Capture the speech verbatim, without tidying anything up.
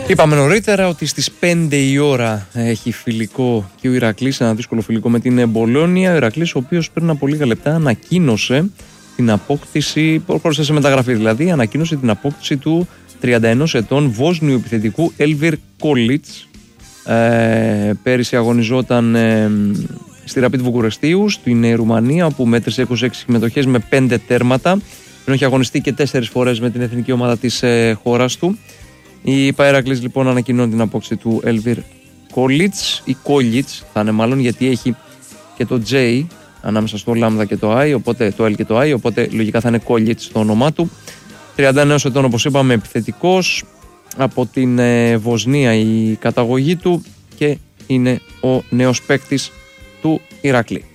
Είπαμε νωρίτερα ότι στις πέντε η ώρα έχει φιλικό και ο Ηρακλής, ένα δύσκολο φιλικό με την Μπολόνια. Ο Ηρακλής, ο οποίος πριν από λίγα λεπτά ανακοίνωσε την απόκτηση, προχώρησε σε μεταγραφή δηλαδή, ανακοίνωσε την απόκτηση του τριάντα ενός ετών Βόσνιου επιθετικού Έλβιρ Κόλιτς. Ε, πέρυσι αγωνιζόταν ε, στη Ραπίτ Βουκουρεστίου, στην Ρουμανία, όπου μέτρησε είκοσι έξι συμμετοχές με πέντε τέρματα. Ενώ έχει αγωνιστεί και τέσσερις φορές με την εθνική ομάδα της ε, χώρας του. Η Ηρακλής λοιπόν ανακοινώνει την απόκτηση του Έλβιρ Κόλιτς ή Κόλιτς θα είναι μάλλον, γιατί έχει και το J ανάμεσα στο λάμδα και το I, οπότε το L και το I, οπότε λογικά θα είναι Κόλιτς το όνομά του. τριάντα ενός ετών, όπως είπαμε, επιθετικός, από την ε, Βοσνία η καταγωγή του και είναι ο νέος παίκτης του Ηρακλή.